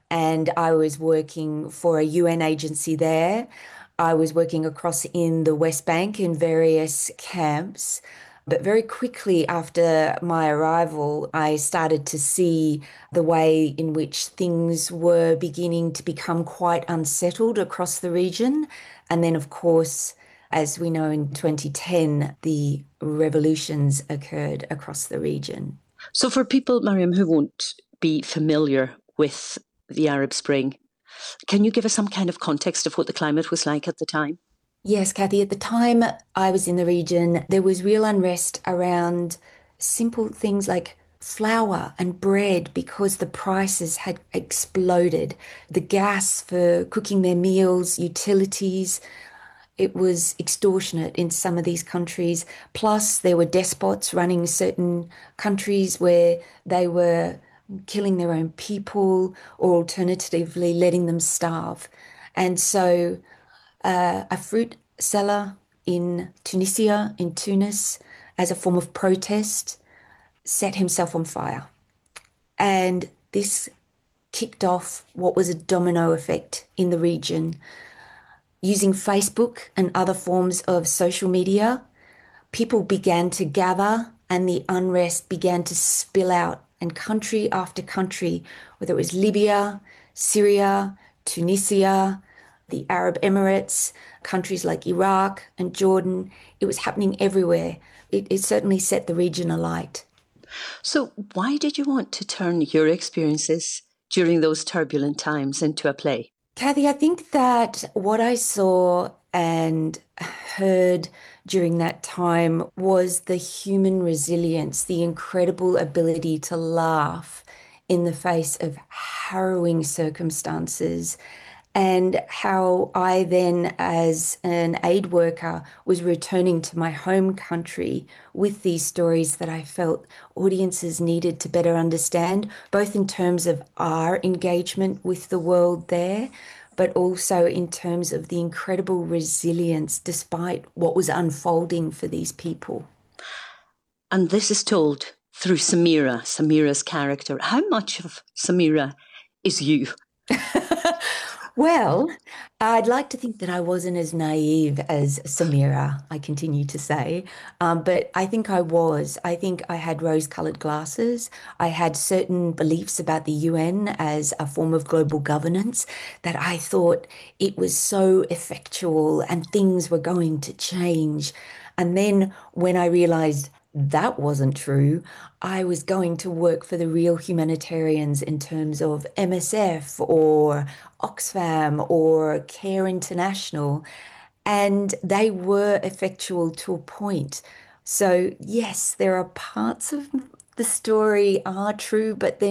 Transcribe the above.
and I was working for a UN agency there. I was working across in the West Bank in various camps. But very quickly after my arrival, I started to see the way in which things were beginning to become quite unsettled across the region. And then, of course, as we know in 2010, the revolutions occurred across the region. So, for people, Mariam, who won't be familiar with the Arab Spring, can you give us some kind of context of what the climate was like at the time? Yes, Kathy, at the time I was in the region, there was real unrest around simple things like flour and bread because the prices had exploded. The gas for cooking their meals, utilities, it was extortionate in some of these countries. Plus, there were despots running certain countries where they were killing their own people or alternatively letting them starve. And so a fruit seller in Tunisia, in Tunis, as a form of protest, set himself on fire. And this kicked off what was a domino effect in the region. Using Facebook and other forms of social media, people began to gather and the unrest began to spill out. And country after country, whether it was Libya, Syria, Tunisia, the Arab Emirates, countries like Iraq and Jordan, it was happening everywhere. It certainly set the region alight. So, why did you want to turn your experiences during those turbulent times into a play? Kathy, I think that what I saw and heard during that time was the human resilience, the incredible ability to laugh in the face of harrowing circumstances, and how I then, as an aid worker, was returning to my home country with these stories that I felt audiences needed to better understand, both in terms of our engagement with the world there, but also in terms of the incredible resilience despite what was unfolding for these people. And this is told through Samira, Samira's character. How much of Samira is you? Well, I'd like to think that I wasn't as naive as Samira, I continue to say. But I think I was. I think I had rose-colored glasses. I had certain beliefs about the UN as a form of global governance that I thought it was so effectual and things were going to change. And then when I realized that wasn't true, I was going to work for the real humanitarians in terms of MSF or Oxfam or Care International, and they were effectual to a point. So, yes, there are parts of the story are true, but they're